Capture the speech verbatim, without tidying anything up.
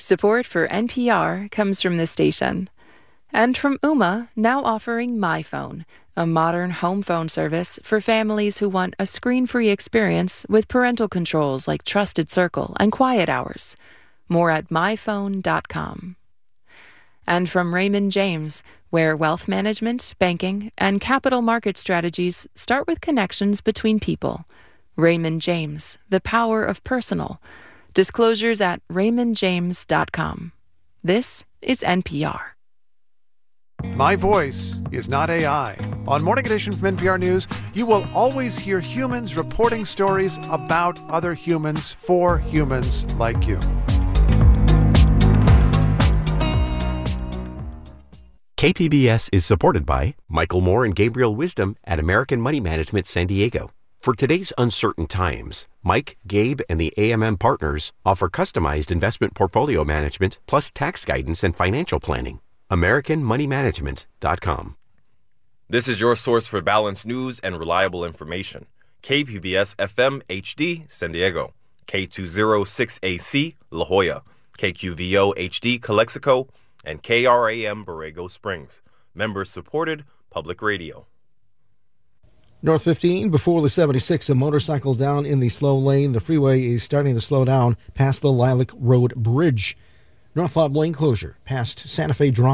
Support for N P R comes from this station. And from Ooma, now offering MyPhone, a modern home phone service for families who want a screen-free experience with parental controls like Trusted Circle and Quiet Hours. More at my phone dot com. And from Raymond James, where wealth management, banking, and capital market strategies start with connections between people. Raymond James, the power of personal. Disclosures at raymond james dot com. This is N P R. My voice is not A I. On Morning Edition from N P R News, you will always hear humans reporting stories about other humans for humans like you. K P B S is supported by Michael Moore and Gabriel Wisdom at American Money Management San Diego. For today's uncertain times, Mike, Gabe, and the A M M partners offer customized investment portfolio management plus tax guidance and financial planning. American Money Management dot com. This is your source for balanced news and reliable information. K P B S F M H D San Diego, K two oh six A C La Jolla, K Q V O H D Calexico, and K R A M Borrego Springs. Members supported public radio. North fifteen, before the seventy-six, a motorcycle down in the slow lane. The freeway is starting to slow down past the Lilac Road Bridge. North Fob Lane closure past Santa Fe Drive.